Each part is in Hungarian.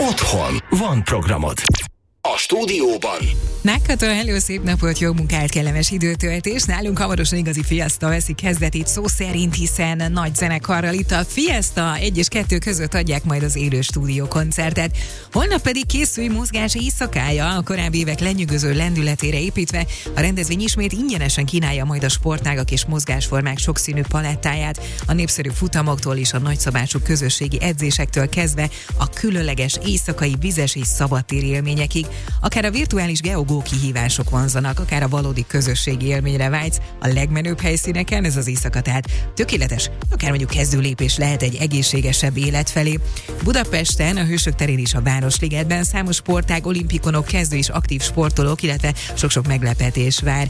Otthon van programod. A stúdióban Megkötő, hello, szép napot, jó munkát, kellemes időtöltés. Nálunk hamarosan igazi fiesta veszik kezdetét szó szerint, hiszen nagy zenekarral itt a Fiesta 1 és 2 között adják majd az élő stúdió koncertet. Holnap pedig készül mozgás éjszakája, a korábbi évek lenyűgöző lendületére építve. A rendezvény ismét ingyenesen kínálja majd a sportágak és mozgásformák sokszínű palettáját, a népszerű futamoktól és a nagyszabású közösségi edzésektől kezdve a különleges éjszakai vizes és szabadtéri élményekig. Akár a virtuális geogó kihívások vonzanak, akár a valódi közösségi élményre vágysz, a legmenőbb helyszíneken ez az éjszaka tehát tökéletes, akár mondjuk kezdőlépés lehet egy egészségesebb élet felé. Budapesten, a Hősök terén és a Városligetben számos sportág, olimpikonok, kezdő és aktív sportolók, illetve sok-sok meglepetés vár.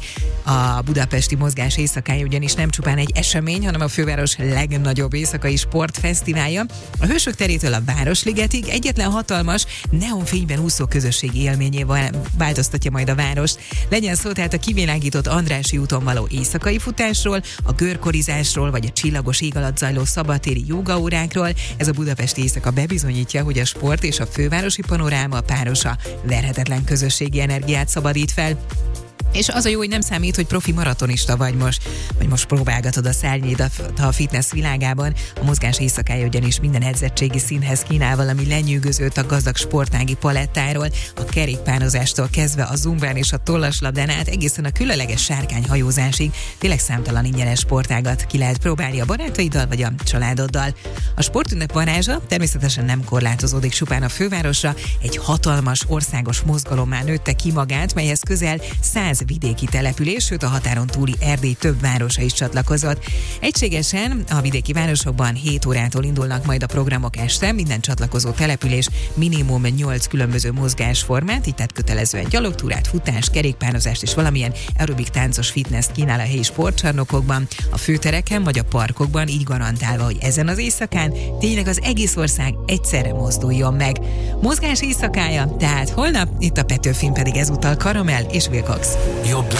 A budapesti mozgás éjszakája ugyanis nem csupán egy esemény, hanem a főváros legnagyobb éjszakai sportfesztiválja. A Hősök terétől a Városligetig egyetlen hatalmas, neonfényben úszó közösségi élményével változtatja majd a várost. Legyen szó tehát a kivilágított Andrássy úton való éjszakai futásról, a görkorizásról, vagy a csillagos ég alatt zajló szabadtéri jógaórákról. Ez a budapesti éjszaka bebizonyítja, hogy a sport és a fővárosi panoráma párosa verhetetlen közösségi energiát szabadít fel. És az a jó, hogy nem számít, hogy profi maratonista vagy most próbálgatod a szárnyédat a fitness világában. A mozgás éjszakája ugyanis minden edzettségi színhez kínál valami lenyűgözőt a gazdag sportági palettáról, a kerékpározástól kezdve a zumbán és a tollaslabdán át egészen a különleges sárkányhajózásig. Tényleg számtalan ingyenes sportágat ki lehet próbálni a barátaiddal vagy a családoddal. A sportünnep varázsa természetesen nem korlátozódik csupán a fővárosra, egy hatalmas országos mozgalommá nőtte ki magát, melyhez közel 100 vidéki település, sőt a határon túli Erdély több városa is csatlakozott. Egységesen a vidéki városokban 7 órától indulnak majd a programok este, minden csatlakozó település minimum 8 különböző mozgásformát, így tehát kötelezően gyalogtúrát, futást, kerékpározást és valamilyen aerobik táncos fitnesszt kínál a helyi sportcsarnokokban, a főtereken vagy a parkokban, így garantálva, hogy ezen az éjszakán tényleg az egész ország egyszerre mozduljon meg. Mozgás éjszakája, tehát holnap itt a Petőfin pedig ezúttal Karamell és Wilcox. jobb